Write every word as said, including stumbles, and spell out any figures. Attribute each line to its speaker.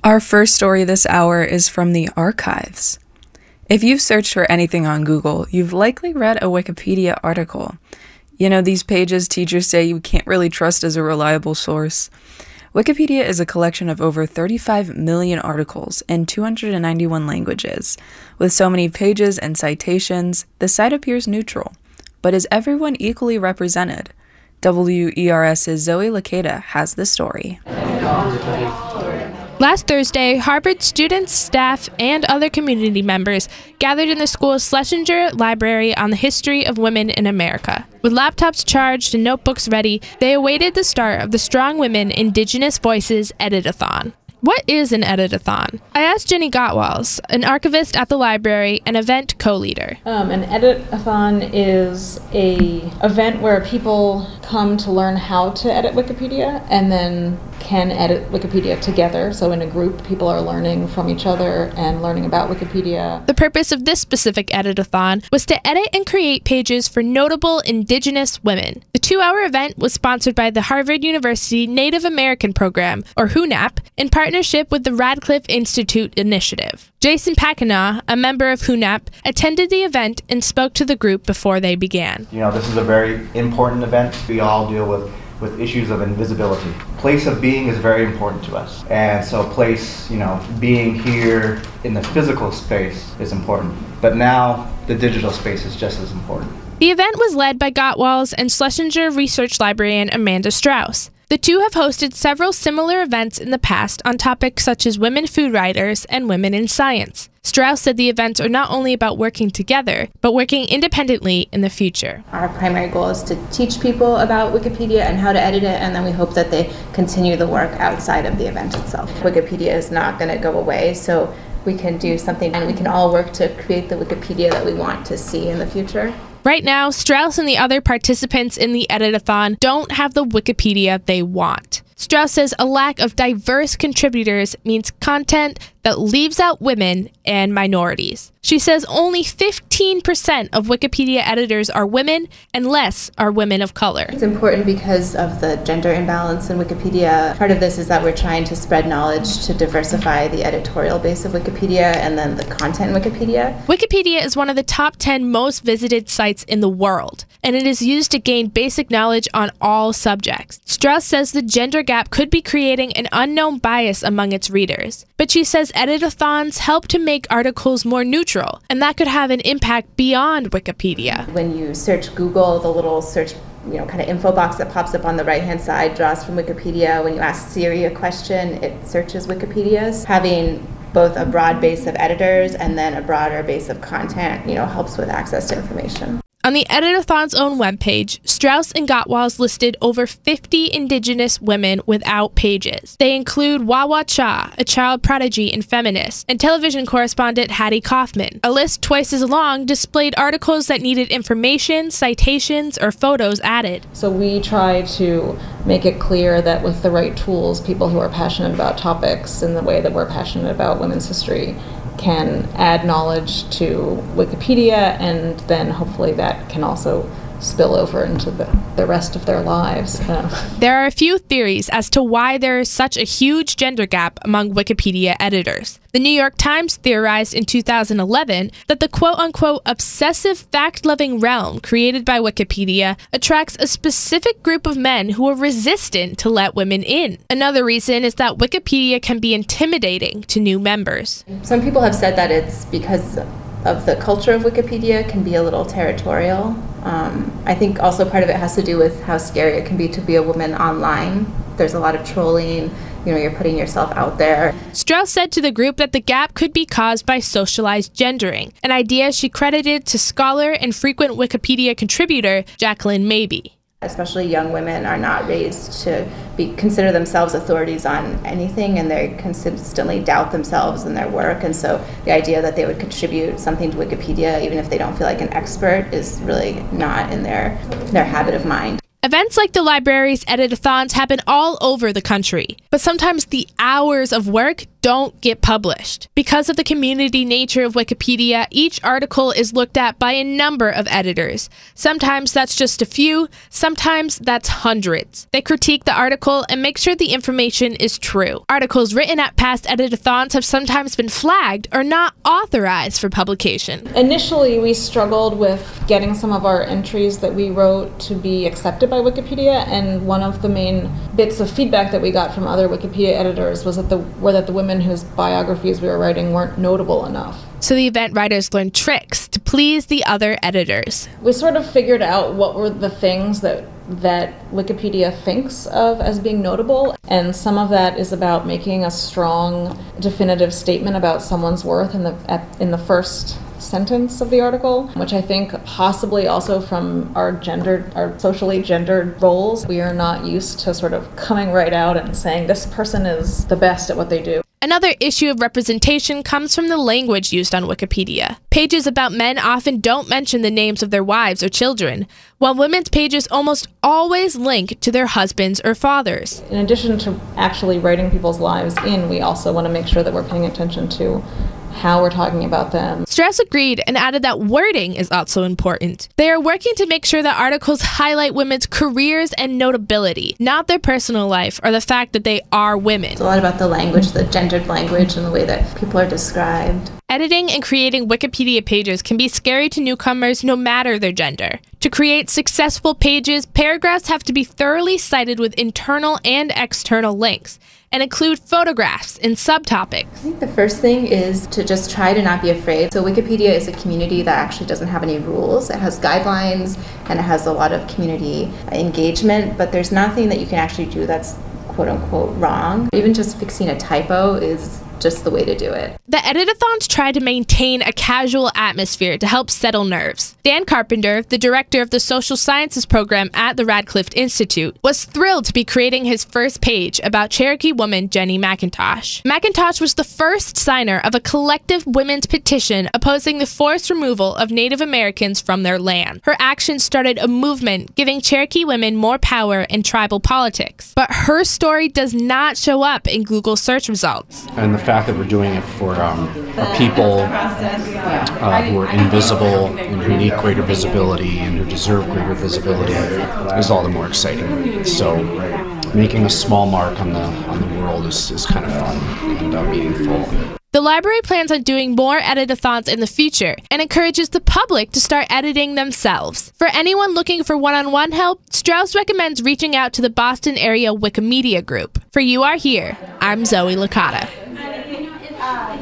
Speaker 1: Our first story this hour is from the archives. If you've searched for anything on Google, you've likely read a Wikipedia article. You know, these pages teachers say you can't really trust as a reliable source. Wikipedia is a collection of over thirty-five million articles in two hundred ninety-one languages. With so many pages and citations, the site appears neutral. But is everyone equally represented? WERS's Zoe Lakeda has the story.
Speaker 2: Last Thursday, Harvard students, staff, and other community members gathered in the school's Schlesinger Library on the history of women in America. With laptops charged and notebooks ready, they awaited the start of the Strong Women Indigenous Voices Editathon. What is an editathon? I asked Jenny Gottwals, an archivist at the library and event co-leader.
Speaker 3: Um, an editathon is a event where people come to learn how to edit Wikipedia and then can edit Wikipedia together. So in a group, people are learning from each other and learning about Wikipedia.
Speaker 2: The purpose of this specific editathon was to edit and create pages for notable Indigenous women. The two-hour event was sponsored by the Harvard University Native American Program, or HUNAP, in partnership with the Radcliffe Institute Initiative. Jason Pakana, a member of HUNAP, attended the event and spoke to the group before they began.
Speaker 4: You know, this is a very important event. We all deal with with issues of invisibility. Place of being is very important to us. And so place, you know, being here in the physical space is important. But now the digital space is just as important.
Speaker 2: The event was led by Gottwals and Schlesinger research librarian Amanda Strauss. The two have hosted several similar events in the past on topics such as women food writers and women in science. Strauss said the events are not only about working together, but working independently in the future.
Speaker 5: Our primary goal is to teach people about Wikipedia and how to edit it, and then we hope that they continue the work outside of the event itself. Wikipedia is not going to go away, so we can do something and we can all work to create the Wikipedia that we want to see in the future.
Speaker 2: Right now, Strauss and the other participants in the editathon don't have the Wikipedia they want. Strauss says a lack of diverse contributors means content that leaves out women and minorities. She says only fifteen percent of Wikipedia editors are women and less are women of color.
Speaker 5: It's important because of the gender imbalance in Wikipedia. Part of this is that we're trying to spread knowledge to diversify the editorial base of Wikipedia and then the content in Wikipedia.
Speaker 2: Wikipedia is one of the top ten most visited sites in the world, and it is used to gain basic knowledge on all subjects. Strauss says the gender gap could be creating an unknown bias among its readers, but she says editathons help to make articles more neutral, and that could have an impact beyond Wikipedia.
Speaker 5: When you search Google, the little search you know, kind of info box that pops up on the right-hand side draws from Wikipedia. When you ask Siri a question, it searches Wikipedia's. Having both a broad base of editors and then a broader base of content, you know, helps with access to information.
Speaker 2: On the Editathon's own webpage, Strauss and Gottwals listed over fifty Indigenous women without pages. They include Wawa Cha, a child prodigy and feminist, and television correspondent Hattie Kaufman. A list twice as long displayed articles that needed information, citations, or photos added.
Speaker 3: So we try to make it clear that with the right tools, people who are passionate about topics in the way that we're passionate about women's history can add knowledge to Wikipedia, and then hopefully that can also spill over into the, the rest of their lives. Uh.
Speaker 2: There are a few theories as to why there is such a huge gender gap among Wikipedia editors. The New York Times theorized in two thousand eleven that the quote-unquote obsessive fact-loving realm created by Wikipedia attracts a specific group of men who are resistant to let women in. Another reason is that Wikipedia can be intimidating to new members.
Speaker 5: Some people have said that it's because of the culture of Wikipedia can be a little territorial. Um, I think also part of it has to do with how scary it can be to be a woman online. There's a lot of trolling, you know, you're putting yourself out there.
Speaker 2: Strauss said to the group that the gap could be caused by socialized gendering, an idea she credited to scholar and frequent Wikipedia contributor Jacqueline Mabey.
Speaker 5: Especially young women are not raised to be consider themselves authorities on anything, and they consistently doubt themselves and their work. And so the idea that they would contribute something to Wikipedia, even if they don't feel like an expert, is really not in their, their habit of mind.
Speaker 2: Events like the library's edit-a-thons happen all over the country, but sometimes the hours of work don't get published. Because of the community nature of Wikipedia, each article is looked at by a number of editors. Sometimes that's just a few, sometimes that's hundreds. They critique the article and make sure the information is true. Articles written at past edit-a-thons have sometimes been flagged or not authorized for publication.
Speaker 3: Initially, we struggled with getting some of our entries that we wrote to be accepted by Wikipedia, and one of the main bits of feedback that we got from other Wikipedia editors was that the were that the women whose biographies we were writing weren't notable enough.
Speaker 2: So the event writers learned tricks to please the other editors.
Speaker 3: We sort of figured out what were the things that that Wikipedia thinks of as being notable, and some of that is about making a strong, definitive statement about someone's worth in the at, in the first sentence of the article, which I think possibly also from our gendered, our socially gendered roles, we are not used to sort of coming right out and saying this person is the best at what they do.
Speaker 2: Another issue of representation comes from the language used on Wikipedia. Pages about men often don't mention the names of their wives or children, while women's pages almost always link to their husbands or fathers.
Speaker 3: In addition to actually writing people's lives in, we also want to make sure that we're paying attention to how we're talking about them.
Speaker 2: Strauss agreed and added that wording is also important. They are working to make sure that articles highlight women's careers and notability, not their personal life or the fact that they are women.
Speaker 5: It's a lot about the language, the gendered language, and the way that people are described.
Speaker 2: Editing and creating Wikipedia pages can be scary to newcomers no matter their gender. To create successful pages, paragraphs have to be thoroughly cited with internal and external links, and include photographs and subtopics.
Speaker 5: I think the first thing is to just try to not be afraid. So Wikipedia is a community that actually doesn't have any rules. It has guidelines and it has a lot of community engagement, but there's nothing that you can actually do that's quote unquote wrong. Even just fixing a typo is just the way to do it.
Speaker 2: The edit-a-thons tried to maintain a casual atmosphere to help settle nerves. Dan Carpenter, the director of the social sciences program at the Radcliffe Institute, was thrilled to be creating his first page about Cherokee woman Jenny McIntosh. McIntosh was the first signer of a collective women's petition opposing the forced removal of Native Americans from their land. Her actions started a movement giving Cherokee women more power in tribal politics. But her story does not show up in Google search results.
Speaker 6: And the fact that we're doing it for um, a people uh, who are invisible and who need greater visibility and who deserve greater visibility is all the more exciting. So making a small mark on the on the world is, is kind of fun and uh, meaningful.
Speaker 2: The library plans on doing more edit-a-thons in the future and encourages the public to start editing themselves. For anyone looking for one-on-one help, Strauss recommends reaching out to the Boston area Wikimedia group. For You Are Here, I'm Zoe Licata.